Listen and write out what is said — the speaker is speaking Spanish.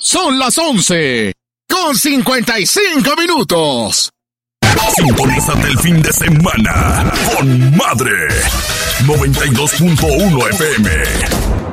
Son las 11:55. Sintonízate el fin de semana con Madre 92.1 FM.